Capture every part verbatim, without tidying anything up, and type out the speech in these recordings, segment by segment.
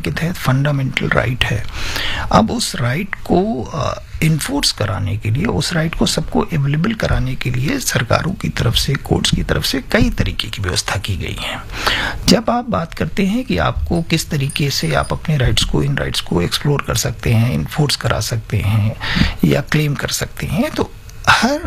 के तहत fundamental right है। अब उस राइट को इन्फोर्स कराने के लिए, उस राइट को सबको अवेलेबल कराने के लिए सरकारों की तरफ से, कोर्ट्स की तरफ से कई तरीके की व्यवस्था की गई है। जब आप बात करते हैं कि आपको किस तरीके से आप अपने राइट्स को, इन राइट्स को एक्सप्लोर कर सकते हैं, इन्फोर्स करा सकते हैं या क्लेम कर सकते हैं, तो हर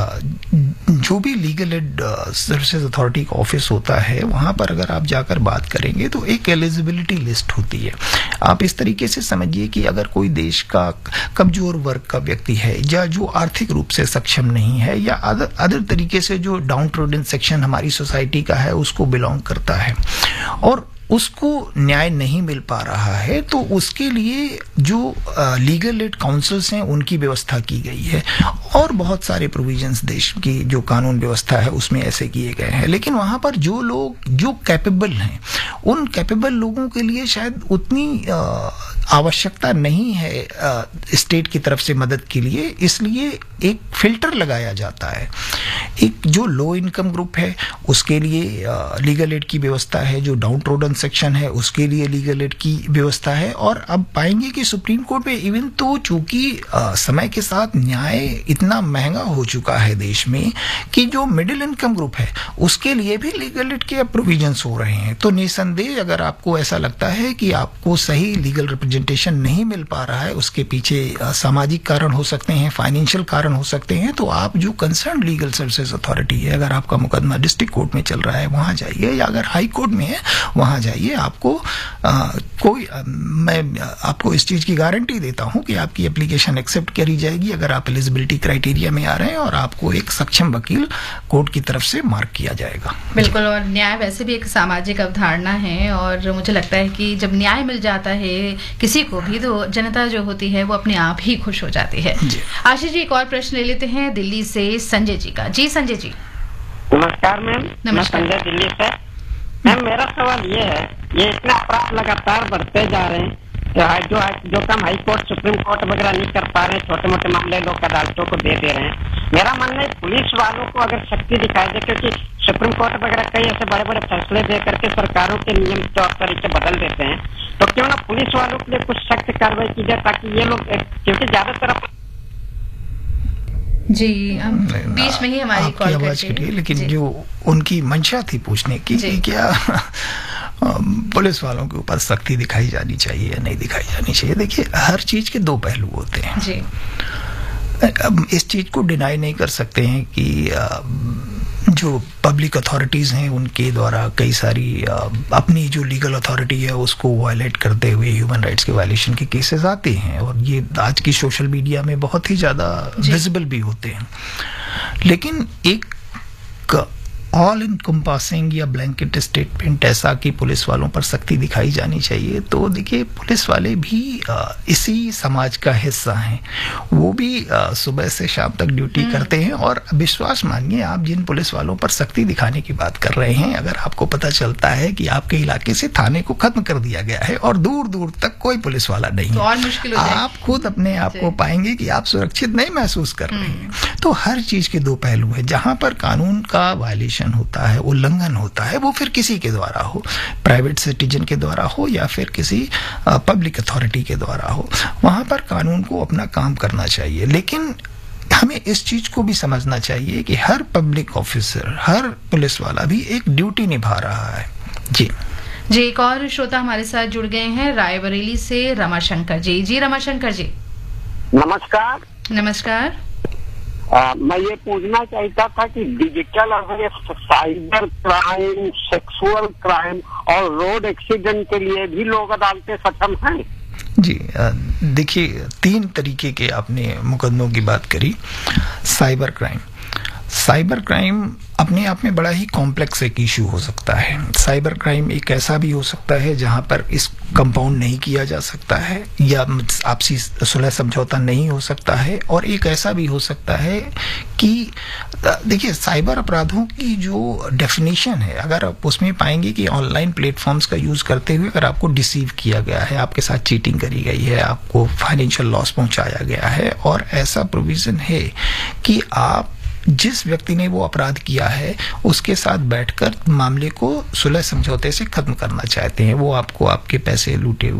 जो भी लीगल एड सर्विसेज अथॉरिटी का ऑफिस होता है, वहां पर अगर आप जाकर बात करेंगे तो एक एलिजिबिलिटी लिस्ट होती है। आप इस तरीके से समझिए कि अगर कोई देश का कमजोर वर्ग का व्यक्ति है या जो आर्थिक रूप से सक्षम नहीं है या अदर अदर तरीके से जो डाउन ट्रोडन सेक्शन हमारी सोसाइटी का है उसको बिलोंग करता है और उसको न्याय नहीं मिल पा रहा है, तो उसके लिए जो लीगल एड काउंसिल्स हैं उनकी व्यवस्था की गई है और बहुत सारे प्रोविजंस देश की जो कानून व्यवस्था है उसमें ऐसे किए गए हैं। लेकिन वहां पर जो लोग जो कैपेबल हैं, उन कैपेबल लोगों के लिए शायद उतनी आवश्यकता नहीं है स्टेट की तरफ से मदद के लिए, इसलिए एक फिल्टर लगाया जाता है। एक जो लो इनकम ग्रुप है उसके लिए लीगल एड की व्यवस्था है, जो डाउन ट्रोडन सेक्शन है उसके लिए लीगल एड की व्यवस्था है। और अब पाएंगे कि सुप्रीम कोर्ट में इवन तो चूंकि समय के साथ न्याय इतना महंगा हो चुका है देश में कि जो मिडिल इनकम ग्रुप है उसके लिए भी लीगल एड के प्रोविजंस हो रहे हैं। तो निसंदेह अगर आपको ऐसा लगता है कि आपको सही लीगल रिप्रेजेंटेशन नहीं मिल पा रहा है, उसके पीछे सामाजिक कारण हो सकते हैं, फाइनेंशियल कारण हो सकते हैं, तो आप जो कंसर्न लीगल सर्विसेज अथॉरिटी है, अगर आपका मुकदमा डिस्ट्रिक्ट कोर्ट में चल रहा है वहां जाइए, या अगर हाई कोर्ट में है वहां जाइए। आपको आ, कोई आ, मैं आपको इस चीज की गारंटी देता हूं कि आपकी एप्लीकेशन एक्सेप्ट करी जाएगी अगर आप एलिजिबिलिटी क्राइटेरिया में आ रहे हैं और आपको एक सक्षम वकील कोर्ट की तरफ से मार्क किया जाएगा। बिल्कुल, और न्याय वैसे भी एक सामाजिक अवधारणा है और मुझे लगता है कि जब न्याय मिल जाता है किसी को भी तो जनता जो होती है वो अपने आप ही खुश हो जाती है। आशीष जी, एक और प्रश्न ले लेते हैं दिल्ली से संजय जी का। जी संजय जी। नमस्कार मैम। नमस्कार। मैं संजय दिल्ली से। मैम मेरा सवाल ये है, ये इतना अपराध लगातार बढ़ते जा रहे हैं, जो जो काम हाई कोर्ट सुप्रीम कोर्ट वगैरह नहीं कर पा रहे, छोटे मोटे मामले लोग अदालतों को दे दे रहे हैं। मेरा मानना है पुलिस वालों को अगर शक्ति दिखाई जाए, क्योंकि सुप्रीम कोर्ट वगैरह कई ऐसे बड़े बड़े फैसले दे करके सरकारों के नियम तौर तरीके बदल देते हैं, तो क्यों ना पुलिस वालों के लिए कुछ सख्त कार्रवाई की जाए ताकि ये लोग, क्योंकि ज्यादातर जी हम बीच में ही हमारी कॉल आवाज कटी, लेकिन जो उनकी मंशा थी पूछने की कि क्या पुलिस वालों के ऊपर सख्ती दिखाई जानी चाहिए या नहीं दिखाई जानी चाहिए। देखिए, हर चीज के दो पहलू होते हैं जी। अब इस चीज को डिनाई नहीं कर सकते हैं कि जो पब्लिक अथॉरिटीज हैं उनके द्वारा कई सारी अपनी जो लीगल अथॉरिटी है उसको वायलेट करते हुए ह्यूमन राइट्स के वायलेशन के केसेस आते हैं और ये आज की सोशल मीडिया में बहुत ही ज्यादा विजिबल भी होते हैं। लेकिन एक ऑल इनकम्पासिंग या ब्लैंकेट स्टेटमेंट ऐसा कि पुलिस वालों पर सख्ती दिखाई जानी चाहिए, तो देखिए पुलिस वाले भी आ, इसी समाज का हिस्सा हैं। वो भी आ, सुबह से शाम तक ड्यूटी करते हैं और विश्वास मानिए, आप जिन पुलिस वालों पर सख्ती दिखाने की बात कर रहे हैं, अगर आपको पता चलता है कि आपके इलाके से थाने को खत्म कर दिया गया है और दूर दूर तक कोई पुलिस वाला नहीं है, तो और मुश्किल हो जाएगी। आप खुद अपने आप को पाएंगे कि आप सुरक्षित नहीं महसूस कर रहे हैं। तो हर चीज के दो पहलू है। जहां पर कानून का वायलेशन होता है, उल्लंघन होता है, वो फिर किसी के द्वारा हो, प्राइवेट सिटीजन के द्वारा हो या फिर किसी पब्लिक अथॉरिटी के द्वारा हो, वहां पर कानून को अपना काम करना चाहिए। लेकिन हमें इस चीज को भी समझना चाहिए कि हर पब्लिक ऑफिसर, हर पुलिस वाला भी एक ड्यूटी निभा रहा है। जी जी एक और श्रोता हमारे साथ जुड़ गए हैं रायबरेली से, रमाशंकर जी। जी रमाशंकर जी। नमस्कार। नमस्कार। आ, मैं ये पूछना चाहता था कि digital arrest, cyber crime, sexual crime और रोड एक्सीडेंट के लिए भी लोग अदालतें सक्षम हैं? जी देखिए, तीन तरीके के आपने मुकदमों की बात करी। साइबर क्राइम साइबर क्राइम अपने आप में बड़ा ही कॉम्प्लेक्स एक इशू हो सकता है। साइबर क्राइम एक ऐसा भी हो सकता है जहां पर इस कंपाउंड नहीं किया जा सकता है या आपसी सुलह समझौता नहीं हो सकता है, और एक ऐसा भी हो सकता है कि देखिए साइबर अपराधों की जो डेफिनेशन है, अगर आप उसमें पाएंगे कि ऑनलाइन प्लेटफॉर्म्स का यूज करते हुए अगर आपको डिसीव किया गया है, आपके साथ चीटिंग करी गई है, आपको फाइनेंशियल लॉस पहुंचाया गया है, और ऐसा प्रोविजन है कि आप जिस व्यक्ति ने वो अपराध किया है उसके साथ बैठकर मामले को सुलह समझौते से खत्म करना चाहते हैं, वो आपको आपके पैसे लूटे